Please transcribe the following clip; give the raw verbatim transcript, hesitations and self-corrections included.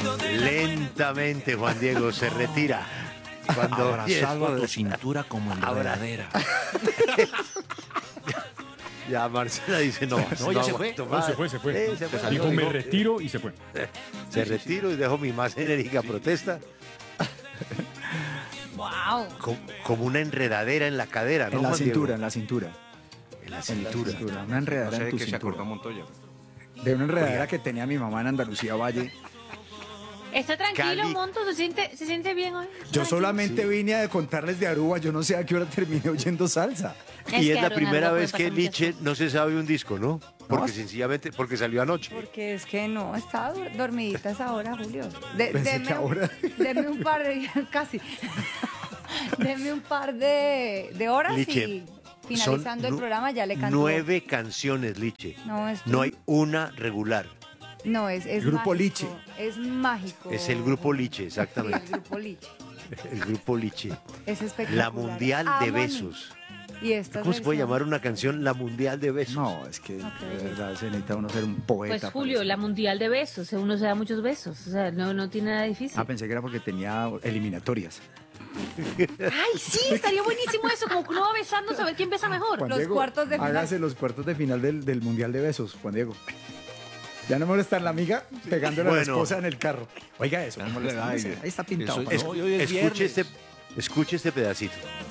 Lentamente Juan Diego se retira. Cuando Abrazado a tu empieza- cintura como enredadera. Ya Marcela dice no. No, ya se fue. aguanto No, más. se fue, se fue. Sí, se fue. Dijo, Dijo, me retiro y se fue. Se retiro y dejo mi más enérgica protesta. ¡Wow! Co- Como una enredadera en la cadera, ¿no, En la Juan Diego? cintura, en la cintura. En la En la cintura. cintura. Una No enredadera sé en de tu qué se cintura. acordó Montoya. De una enredadera que tenía mi mamá en Andalucía Valle. ¿Está tranquilo, Cali. Monto? ¿Se siente, ¿Se siente bien hoy? Yo Tranquilo. solamente vine a contarles de Aruba, yo no sé a qué hora terminé oyendo salsa. Es Y que es la Aarón, primera Aruba vez puede que pasar muchas Liche cosas. no se sabe un disco, ¿no? Porque No. sencillamente, porque salió anoche. Porque es que no, estaba dur- dormidita a esa hora, Julio. De, Pensé deme, que ahora. deme un par de, casi, deme un par de, de horas Liche, y finalizando son el nu- programa ya le canto. Nueve canciones, Liche. No, es No hay una regular. No, es, es Grupo mágico, Liche. Es mágico. Es el grupo Liche, Sí, el exactamente. grupo Liche. El grupo Liche. Es espectacular. La Mundial Amo de a mí. Besos. Y esta ¿Cómo se puede versión- llamar una canción La Mundial de Besos? No, es que Ok. de verdad se necesita uno ser un poeta. Pues para Julio, eso. la mundial de besos, uno se da muchos besos, o sea, no, no tiene nada difícil. Ah, pensé que era porque tenía eliminatorias. Ay, sí, estaría buenísimo eso, como que uno va besando, a ver quién besa mejor. Juan Los Diego, cuartos de final. Hágase los cuartos de final del, del Mundial de Besos, Juan Diego. Ya no molesta la amiga pegándole a la Bueno. esposa en el carro. Oiga eso, no molesta. Ay, Ahí está pintado. eso- para- no, hoy es escuche, viernes. este, escuche este pedacito.